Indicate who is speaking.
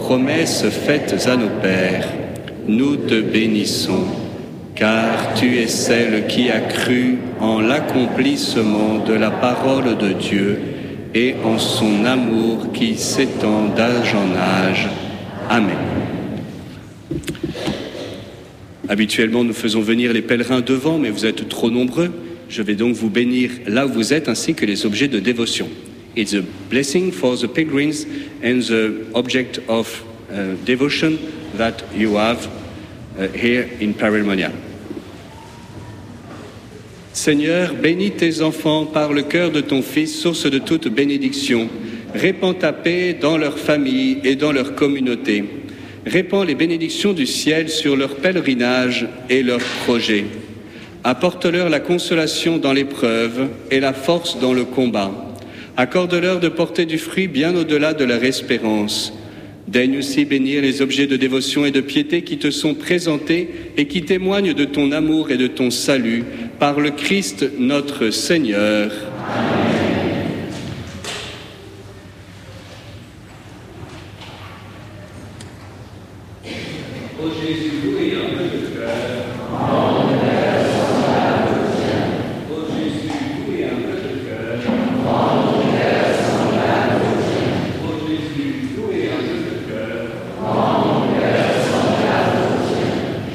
Speaker 1: promesses faites à nos pères, nous te bénissons, car tu es celle qui a cru en l'accomplissement de la parole de Dieu et en son amour qui s'étend d'âge en âge. Amen. Habituellement, nous faisons venir les pèlerins devant, mais vous êtes trop nombreux. Je vais donc vous bénir là où vous êtes, ainsi que les objets de dévotion. It's a blessing for the pilgrims and the object of devotion that you have here in Pareilmonia. Seigneur, bénis tes enfants par le cœur de ton Fils, source de toute bénédiction. Répands ta paix dans leur famille et dans leur communauté. Répands les bénédictions du ciel sur leur pèlerinage et leurs projets. Apporte-leur la consolation dans l'épreuve et la force dans le combat. Accorde-leur de porter du fruit bien au-delà de leur espérance. Daigne aussi bénir les objets de dévotion et de piété qui te sont présentés et qui témoignent de ton amour et de ton salut par le Christ notre Seigneur.
Speaker 2: Ô Jésus, ayant peu de cœur,